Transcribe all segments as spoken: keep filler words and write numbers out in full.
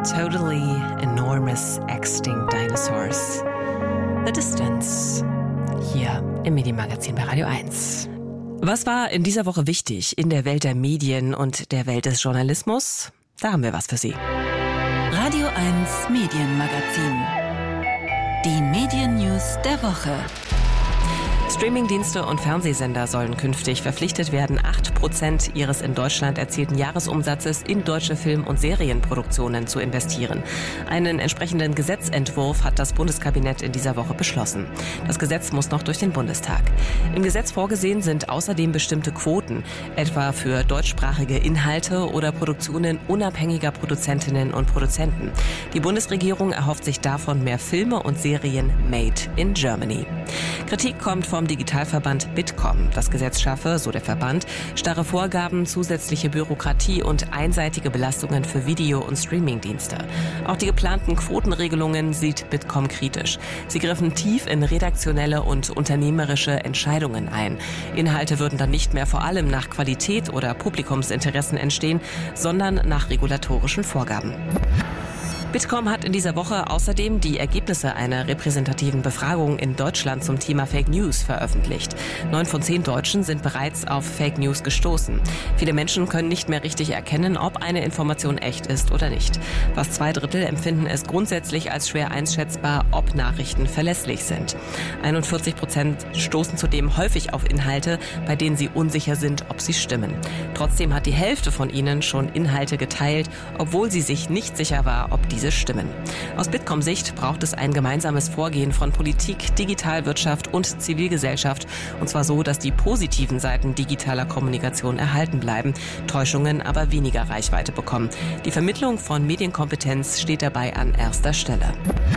Totally enormous extinct dinosaurs. The Distance. Hier im Medienmagazin bei Radio eins. Was war in dieser Woche wichtig in der Welt der Medien und der Welt des Journalismus? Da haben wir was für Sie. Radio eins Medienmagazin. Die Medien-News der Woche. Streamingdienste und Fernsehsender sollen künftig verpflichtet werden, acht Prozent ihres in Deutschland erzielten Jahresumsatzes in deutsche Film- und Serienproduktionen zu investieren. Einen entsprechenden Gesetzentwurf hat das Bundeskabinett in dieser Woche beschlossen. Das Gesetz muss noch durch den Bundestag. Im Gesetz vorgesehen sind außerdem bestimmte Quoten, etwa für deutschsprachige Inhalte oder Produktionen unabhängiger Produzentinnen und Produzenten. Die Bundesregierung erhofft sich davon mehr Filme und Serien made in Germany. Kritik kommt vom Digitalverband Bitkom. Das Gesetz schaffe, so der Verband, starre Vorgaben, zusätzliche Bürokratie und einseitige Belastungen für Video- und Streamingdienste. Auch die geplanten Quotenregelungen sieht Bitkom kritisch. Sie griffen tief in redaktionelle und unternehmerische Entscheidungen ein. Inhalte würden dann nicht mehr vor allem nach Qualität oder Publikumsinteressen entstehen, sondern nach regulatorischen Vorgaben. Bitkom hat in dieser Woche außerdem die Ergebnisse einer repräsentativen Befragung in Deutschland zum Thema Fake News veröffentlicht. Neun von zehn Deutschen sind bereits auf Fake News gestoßen. Viele Menschen können nicht mehr richtig erkennen, ob eine Information echt ist oder nicht. Fast zwei Drittel empfinden es grundsätzlich als schwer einschätzbar, ob Nachrichten verlässlich sind. einundvierzig Prozent stoßen zudem häufig auf Inhalte, bei denen sie unsicher sind, ob sie stimmen. Trotzdem hat die Hälfte von ihnen schon Inhalte geteilt, obwohl sie sich nicht sicher war, ob diese stimmen. Aus Bitkom-Sicht braucht es ein gemeinsames Vorgehen von Politik, Digitalwirtschaft und Zivilgesellschaft, und zwar so, dass die positiven Seiten digitaler Kommunikation erhalten bleiben, Täuschungen aber weniger Reichweite bekommen. Die Vermittlung von Medienkompetenz steht dabei an erster Stelle.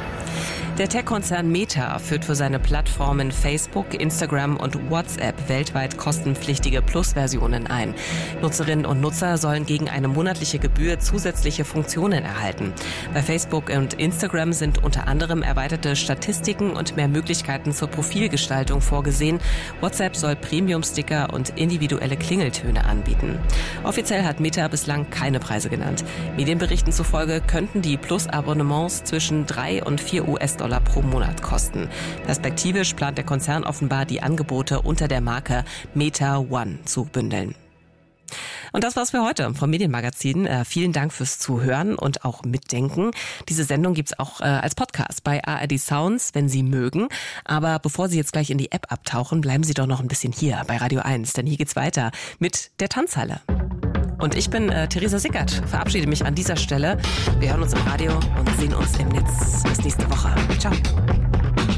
Der Tech-Konzern Meta führt für seine Plattformen Facebook, Instagram und WhatsApp weltweit kostenpflichtige Plus-Versionen ein. Nutzerinnen und Nutzer sollen gegen eine monatliche Gebühr zusätzliche Funktionen erhalten. Bei Facebook und Instagram sind unter anderem erweiterte Statistiken und mehr Möglichkeiten zur Profilgestaltung vorgesehen. WhatsApp soll Premium-Sticker und individuelle Klingeltöne anbieten. Offiziell hat Meta bislang keine Preise genannt. Medienberichten zufolge könnten die Plus-Abonnements zwischen drei und vier US-Dollar pro Monat kosten. Perspektivisch plant der Konzern offenbar, die Angebote unter der Marke Meta One zu bündeln. Und das war's für heute vom Medienmagazin. Äh, vielen Dank fürs Zuhören und auch Mitdenken. Diese Sendung gibt's auch äh, als Podcast bei A R D Sounds, wenn Sie mögen. Aber bevor Sie jetzt gleich in die App abtauchen, bleiben Sie doch noch ein bisschen hier bei Radio eins, denn hier geht's weiter mit der Tanzhalle. Und ich bin äh, Theresa Sickert, verabschiede mich an dieser Stelle. Wir hören uns im Radio und sehen uns im Netz. Bis nächste Woche.